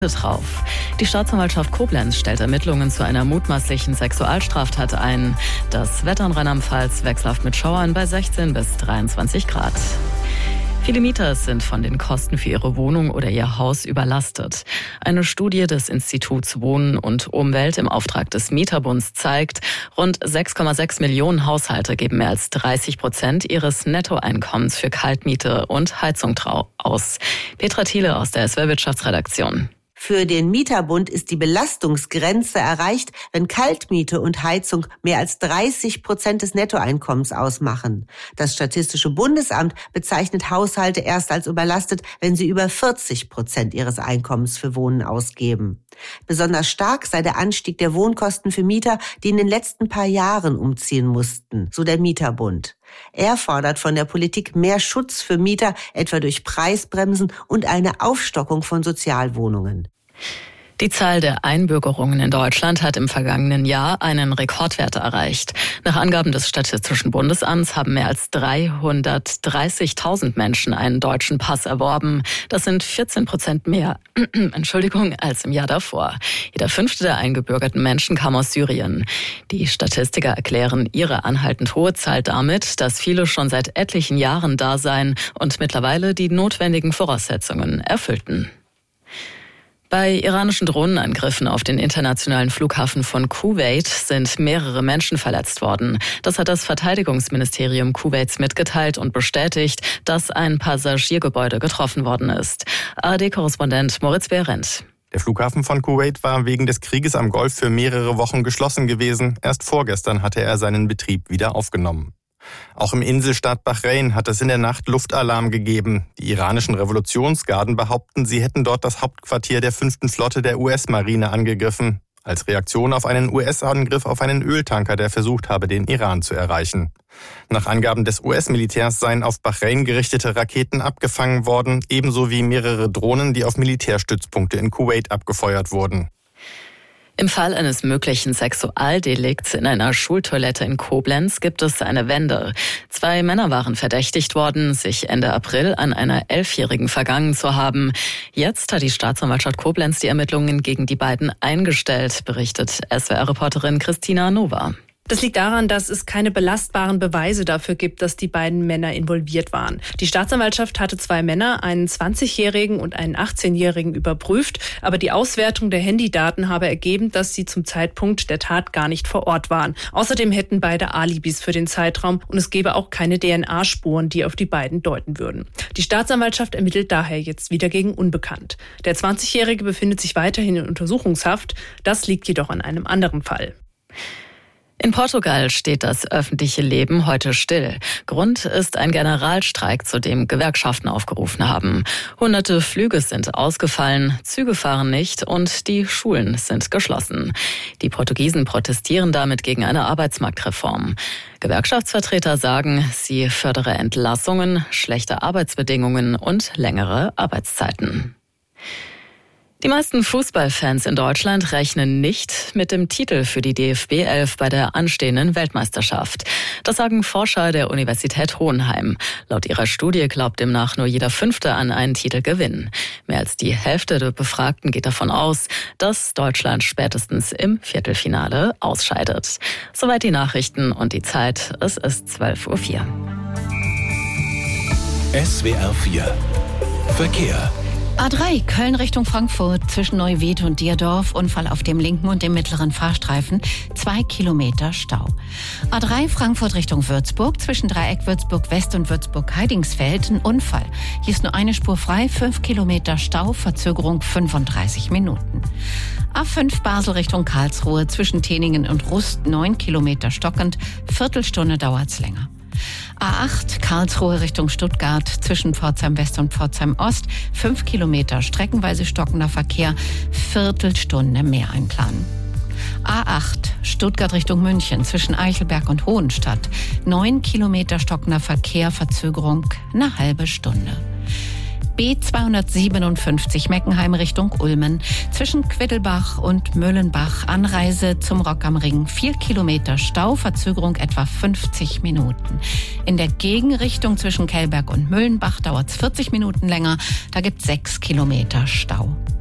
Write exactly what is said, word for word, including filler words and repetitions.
drauf. Die Staatsanwaltschaft Koblenz stellt Ermittlungen zu einer mutmaßlichen Sexualstraftat ein. Das Wetter in Rheinland-Pfalz wechselhaft mit Schauern bei sechzehn bis dreiundzwanzig Grad. Viele Mieter sind von den Kosten für ihre Wohnung oder ihr Haus überlastet. Eine Studie des Instituts Wohnen und Umwelt im Auftrag des Mieterbunds zeigt, rund sechs Komma sechs Millionen Haushalte geben mehr als dreißig Prozent ihres Nettoeinkommens für Kaltmiete und Heizung aus. Petra Thiele aus der S W R Wirtschaftsredaktion. Für den Mieterbund ist die Belastungsgrenze erreicht, wenn Kaltmiete und Heizung mehr als dreißig Prozent des Nettoeinkommens ausmachen. Das Statistische Bundesamt bezeichnet Haushalte erst als überlastet, wenn sie über vierzig Prozent ihres Einkommens für Wohnen ausgeben. Besonders stark sei der Anstieg der Wohnkosten für Mieter, die in den letzten paar Jahren umziehen mussten, so der Mieterbund. Er fordert von der Politik mehr Schutz für Mieter, etwa durch Preisbremsen und eine Aufstockung von Sozialwohnungen. Die Zahl der Einbürgerungen in Deutschland hat im vergangenen Jahr einen Rekordwert erreicht. Nach Angaben des Statistischen Bundesamts haben mehr als dreihundertdreißigtausend Menschen einen deutschen Pass erworben. Das sind vierzehn Prozent mehr, Entschuldigung, als im Jahr davor. Jeder fünfte der eingebürgerten Menschen kam aus Syrien. Die Statistiker erklären ihre anhaltend hohe Zahl damit, dass viele schon seit etlichen Jahren da seien und mittlerweile die notwendigen Voraussetzungen erfüllten. Bei iranischen Drohnenangriffen auf den internationalen Flughafen von Kuwait sind mehrere Menschen verletzt worden. Das hat das Verteidigungsministerium Kuwaits mitgeteilt und bestätigt, dass ein Passagiergebäude getroffen worden ist. A R D-Korrespondent Moritz Behrendt. Der Flughafen von Kuwait war wegen des Krieges am Golf für mehrere Wochen geschlossen gewesen. Erst vorgestern hatte er seinen Betrieb wieder aufgenommen. Auch im Inselstaat Bahrain hat es in der Nacht Luftalarm gegeben. Die iranischen Revolutionsgarden behaupten, sie hätten dort das Hauptquartier der fünften Flotte der U S-Marine angegriffen. Als Reaktion auf einen U S-Angriff auf einen Öltanker, der versucht habe, den Iran zu erreichen. Nach Angaben des U S-Militärs seien auf Bahrain gerichtete Raketen abgefangen worden, ebenso wie mehrere Drohnen, die auf Militärstützpunkte in Kuwait abgefeuert wurden. Im Fall eines möglichen Sexualdelikts in einer Schultoilette in Koblenz gibt es eine Wende. Zwei Männer waren verdächtigt worden, sich Ende April an einer Elfjährigen vergangen zu haben. Jetzt hat die Staatsanwaltschaft Koblenz die Ermittlungen gegen die beiden eingestellt, berichtet S W R-Reporterin Christina Nova. Das liegt daran, dass es keine belastbaren Beweise dafür gibt, dass die beiden Männer involviert waren. Die Staatsanwaltschaft hatte zwei Männer, einen zwanzigjährigen und einen achtzehnjährigen, überprüft, aber die Auswertung der Handydaten habe ergeben, dass sie zum Zeitpunkt der Tat gar nicht vor Ort waren. Außerdem hätten beide Alibis für den Zeitraum und es gäbe auch keine D N A-Spuren, die auf die beiden deuten würden. Die Staatsanwaltschaft ermittelt daher jetzt wieder gegen Unbekannt. Der zwanzigjährige befindet sich weiterhin in Untersuchungshaft, das liegt jedoch an einem anderen Fall. In Portugal steht das öffentliche Leben heute still. Grund ist ein Generalstreik, zu dem Gewerkschaften aufgerufen haben. Hunderte Flüge sind ausgefallen, Züge fahren nicht und die Schulen sind geschlossen. Die Portugiesen protestieren damit gegen eine Arbeitsmarktreform. Gewerkschaftsvertreter sagen, sie fördere Entlassungen, schlechte Arbeitsbedingungen und längere Arbeitszeiten. Die meisten Fußballfans in Deutschland rechnen nicht mit dem Titel für die D F B elf bei der anstehenden Weltmeisterschaft. Das sagen Forscher der Universität Hohenheim. Laut ihrer Studie glaubt demnach nur jeder Fünfte an einen Titelgewinn. Mehr als die Hälfte der Befragten geht davon aus, dass Deutschland spätestens im Viertelfinale ausscheidet. Soweit die Nachrichten und die Zeit. Es ist zwölf Uhr vier. S W R vier Verkehr. A drei, Köln Richtung Frankfurt, zwischen Neuwied und Dierdorf, Unfall auf dem linken und dem mittleren Fahrstreifen, zwei Kilometer Stau. A drei, Frankfurt Richtung Würzburg, zwischen Dreieck Würzburg West und Würzburg Heidingsfeld, ein Unfall. Hier ist nur eine Spur frei, fünf Kilometer Stau, Verzögerung fünfunddreißig Minuten. A fünf, Basel Richtung Karlsruhe, zwischen Teningen und Rust, neun Kilometer stockend, Viertelstunde dauert's länger. A acht, Karlsruhe Richtung Stuttgart, zwischen Pforzheim West und Pforzheim Ost, fünf Kilometer streckenweise stockender Verkehr, Viertelstunde mehr einplanen. A acht, Stuttgart Richtung München, zwischen Eichelberg und Hohenstadt, neun Kilometer stockender Verkehr, Verzögerung eine halbe Stunde. B zweihundertsiebenundfünfzig Meckenheim Richtung Ulmen, zwischen Quiddelbach und Müllenbach, Anreise zum Rock am Ring, vier Kilometer Stau, Verzögerung etwa fünfzig Minuten. In der Gegenrichtung zwischen Kellberg und Müllenbach dauert es vierzig Minuten länger, da gibt es sechs Kilometer Stau.